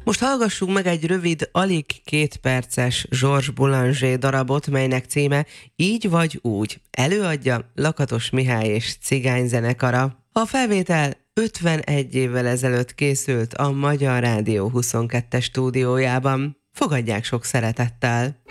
Most hallgassunk meg egy rövid, alig 2 perces Georges Boulanger darabot, melynek címe Így vagy úgy. Előadja Lakatos Mihály és Cigány zenekara. A felvétel 51 évvel ezelőtt készült a Magyar Rádió 22-es stúdiójában. Fogadják sok szeretettel!